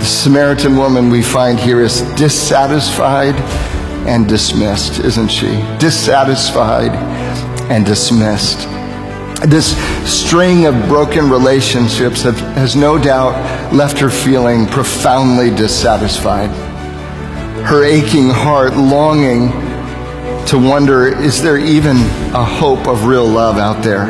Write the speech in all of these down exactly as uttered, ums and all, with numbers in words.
Samaritan woman we find here is dissatisfied and dismissed, isn't she? Dissatisfied and dismissed. This string of broken relationships have, has no doubt left her feeling profoundly dissatisfied. Her aching heart longing to wonder, is there even a hope of real love out there?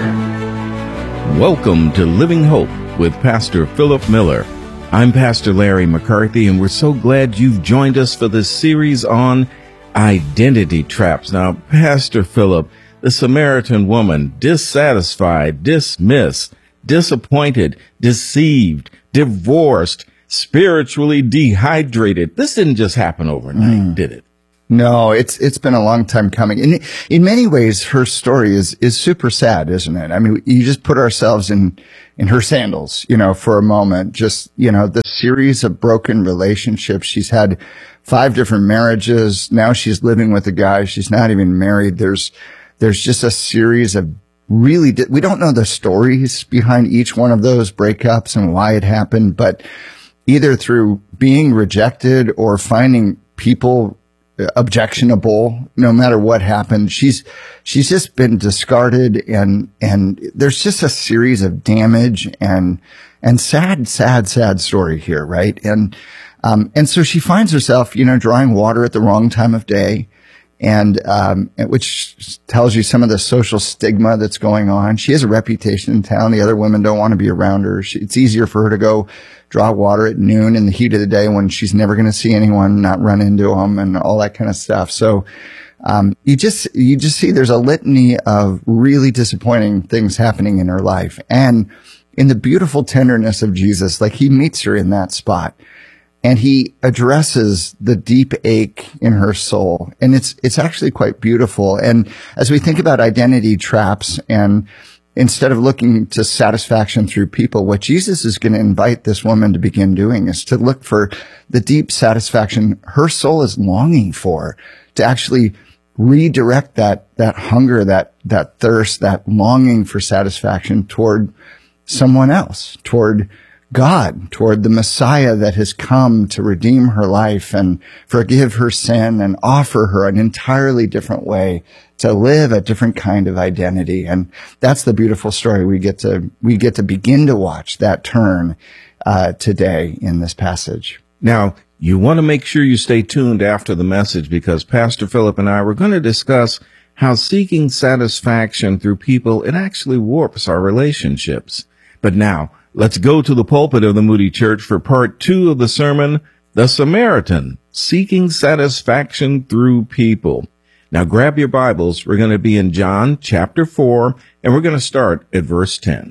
Welcome to Living Hope with Pastor Philip Miller. I'm Pastor Larry McCarthy, and we're so glad you've joined us for this series on identity traps. Now, Pastor Philip, the Samaritan woman, dissatisfied, dismissed, disappointed, deceived, divorced, spiritually dehydrated. This didn't just happen overnight, mm. did it? No, it's it's been a long time coming. In in many ways, her story is is super sad, isn't it? I mean, you just put ourselves in in her sandals, you know, for a moment. Just, you know, the series of broken relationships. She's had five different marriages. Now she's living with a guy she's not even married. There's there's just a series of really di- we don't know the stories behind each one of those breakups and why it happened, but either through being rejected or finding people objectionable, no matter what happened. She's, she's just been discarded, and, and there's just a series of damage and, and sad, sad, sad story here, right? And, um, and so she finds herself, you know, drawing water at the wrong time of day, and, um, which tells you some of the social stigma that's going on. She has a reputation in town. The other women don't want to be around her. She, it's easier for her to go draw water at noon in the heat of the day when she's never going to see anyone, not run into them, and all that kind of stuff. So, um, you just, you just see there's a litany of really disappointing things happening in her life. And in the beautiful tenderness of Jesus, like, he meets her in that spot, and he addresses the deep ache in her soul. And it's, it's actually quite beautiful. And as we think about identity traps, and instead of looking to satisfaction through people, what Jesus is going to invite this woman to begin doing is to look for the deep satisfaction her soul is longing for, to actually redirect that, that hunger, that, that thirst, that longing for satisfaction toward someone else, toward God, toward the Messiah that has come to redeem her life and forgive her sin and offer her an entirely different way to live a different kind of identity. And that's the beautiful story we get to, we get to begin to watch that turn, uh, today in this passage. Now, you want to make sure you stay tuned after the message, because Pastor Philip and I were going to discuss how seeking satisfaction through people, it actually warps our relationships. But now, let's go to the pulpit of the Moody Church for part two of the sermon, The Samaritan, Seeking Satisfaction Through People. Now grab your Bibles. We're going to be in John chapter four, and we're going to start at verse ten.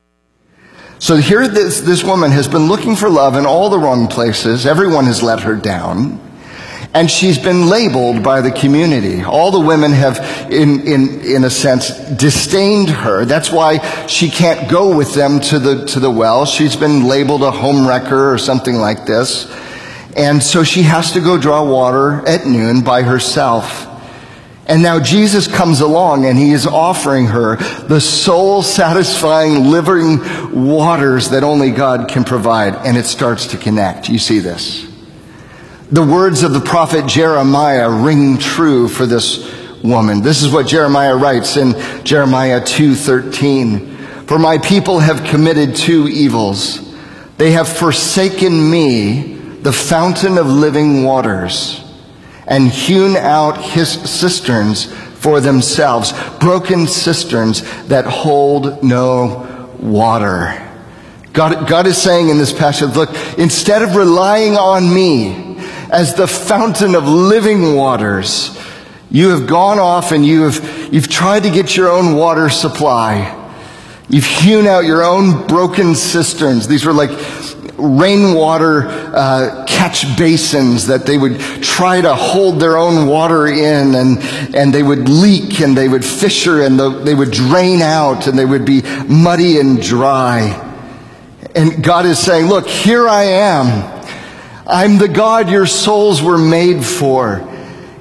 So here this, this woman has been looking for love in all the wrong places. Everyone has let her down. And she's been labeled by the community. All the women have, in, in, in a sense, disdained her. That's why she can't go with them to the, to the well. She's been labeled a homewrecker or something like this. And so she has to go draw water at noon by herself. And now Jesus comes along, and he is offering her the soul-satisfying, living waters that only God can provide. And it starts to connect. You see this. The words of the prophet Jeremiah ring true for this woman. This is what Jeremiah writes in Jeremiah two thirteen. For my people have committed two evils. They have forsaken me, the fountain of living waters, and hewn out his cisterns for themselves, broken cisterns that hold no water. God, God is saying in this passage, look, instead of relying on me as the fountain of living waters, you have gone off and you have, you've tried to get your own water supply. You've hewn out your own broken cisterns. These were like rainwater uh, catch basins that they would try to hold their own water in, and and they would leak, and they would fissure, and the, they would drain out, and they would be muddy and dry. And God is saying, look, here I am. I'm the God your souls were made for.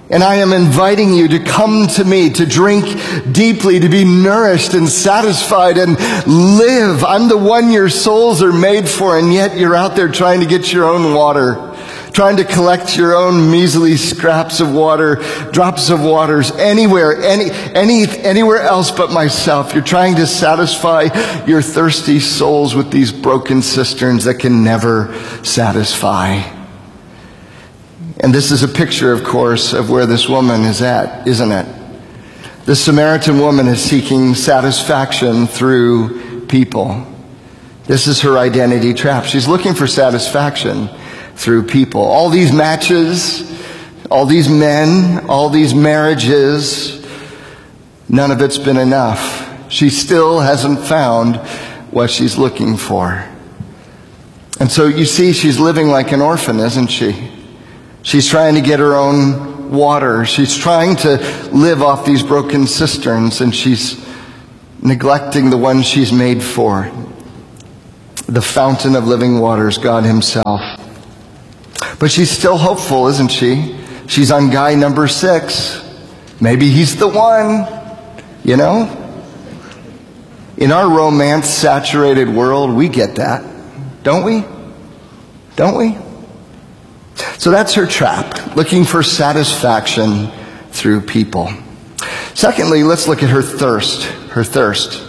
And I am inviting you to come to me, to drink deeply, to be nourished and satisfied and live. I'm the one your souls are made for, and yet you're out there trying to get your own water, trying to collect your own measly scraps of water, drops of waters, anywhere, any, any, anywhere else but myself. You're trying to satisfy your thirsty souls with these broken cisterns that can never satisfy. And this is a picture, of course, of where this woman is at, isn't it? The Samaritan woman is seeking satisfaction through people. This is her identity trap. She's looking for satisfaction through people. All these matches, all these men, all these marriages, none of it's been enough. She still hasn't found what she's looking for. And so you see, she's living like an orphan, isn't she? She's trying to get her own water. She's trying to live off these broken cisterns, and she's neglecting the one she's made for, the fountain of living waters, God himself. But she's still hopeful, isn't she? She's on guy number six. Maybe he's the one, you know? In our romance-saturated world, we get that, don't we? Don't we? So that's her trap, looking for satisfaction through people. Secondly, let's look at her thirst. Her thirst.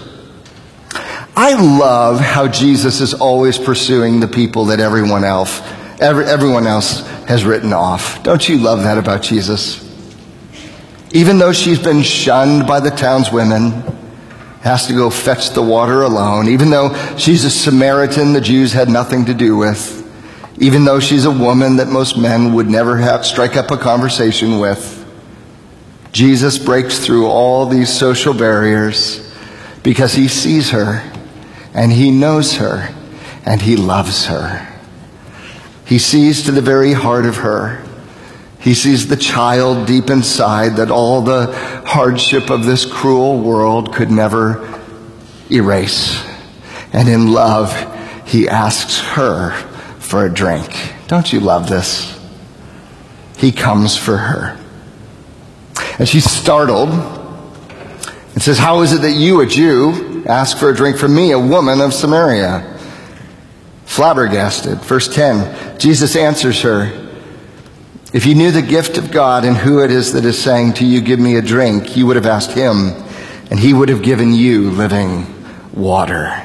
I love how Jesus is always pursuing the people that everyone else, every, everyone else has written off. Don't you love that about Jesus? Even though she's been shunned by the townswomen, has to go fetch the water alone, even though she's a Samaritan the Jews had nothing to do with, even though she's a woman that most men would never have strike up a conversation with, Jesus breaks through all these social barriers because he sees her and he knows her and he loves her. He sees to the very heart of her. He sees the child deep inside that all the hardship of this cruel world could never erase. And in love, he asks her for a drink. Don't you love this? He comes for her. And she's startled and says, how is it that you, a Jew, ask for a drink from me, a woman of Samaria? Flabbergasted. Verse ten, Jesus answers her, if you knew the gift of God and who it is that is saying to you, give me a drink, you would have asked him, and he would have given you living water.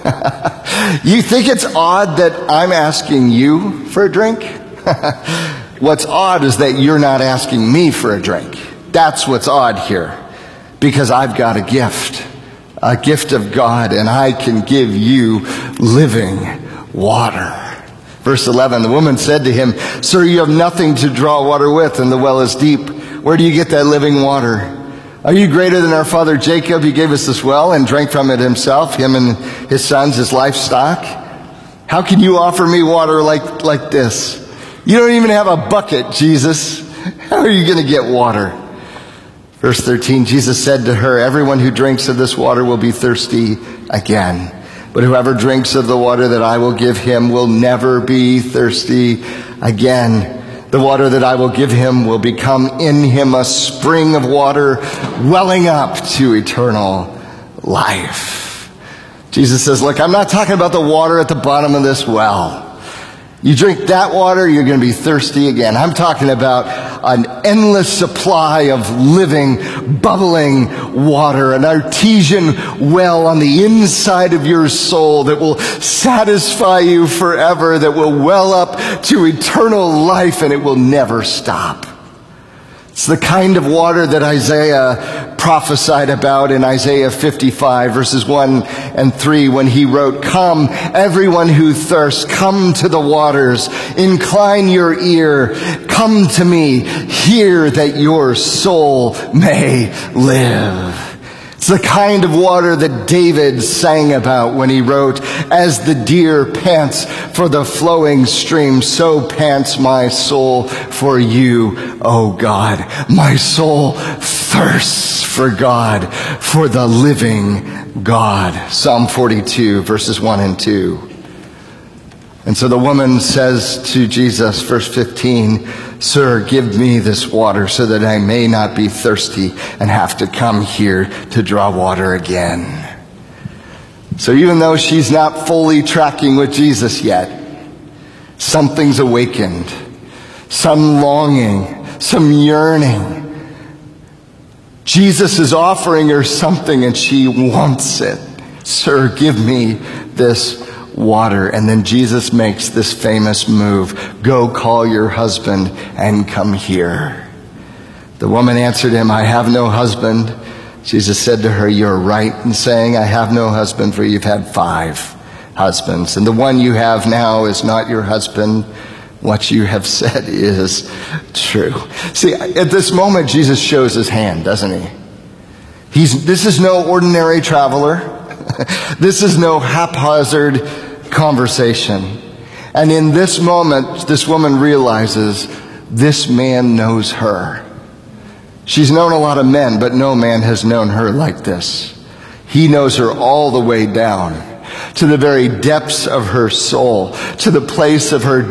You think it's odd that I'm asking you for a drink? What's odd is that you're not asking me for a drink. That's what's odd here. Because I've got a gift, a gift of God, and I can give you living water. Verse eleven, the woman said to him, sir, you have nothing to draw water with, and the well is deep. Where do you get that living water? Are you greater than our father Jacob? He gave us this well and drank from it himself, him and his sons, his livestock. How can you offer me water like, like this? You don't even have a bucket, Jesus. How are you going to get water? Verse thirteen, Jesus said to her, everyone who drinks of this water will be thirsty again. But whoever drinks of the water that I will give him will never be thirsty again. The water that I will give him will become in him a spring of water welling up to eternal life. Jesus says, look, I'm not talking about the water at the bottom of this well. You drink that water, you're going to be thirsty again. I'm talking about an endless supply of living, bubbling water, an artesian well on the inside of your soul that will satisfy you forever, that will well up to eternal life, and it will never stop. It's the kind of water that Isaiah prophesied about in Isaiah fifty-five, verses one and three, when he wrote, come, everyone who thirsts, come to the waters. Incline your ear. Come to me. Hear that your soul may live. It's the kind of water that David sang about when he wrote, as the deer pants for the flowing stream, so pants my soul for you, O God. My soul thirsts for God, for the living God. Psalm forty-two, verses one and two. And so the woman says to Jesus, verse fifteen, "Sir, give me this water so that I may not be thirsty and have to come here to draw water again." So even though she's not fully tracking with Jesus yet, something's awakened. Some longing, some yearning. Jesus is offering her something and she wants it. "Sir, give me this water." And then Jesus makes this famous move. "Go call your husband and come here." The woman answered him, "I have no husband." Jesus said to her, "You're right in saying I have no husband, for you've had five husbands, and the one you have now is not your husband. What you have said is true." See, at this moment, Jesus shows his hand, doesn't he? He's, this is no ordinary traveler. This is no haphazard conversation. And in this moment, this woman realizes this man knows her. She's known a lot of men, but no man has known her like this. He knows her all the way down, to the very depths of her soul, to the place of her